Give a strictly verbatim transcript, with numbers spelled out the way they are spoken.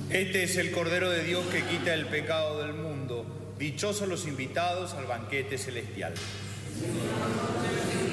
Este es el Cordero de Dios que quita el pecado del mundo. Dichosos los invitados al banquete celestial. Señor,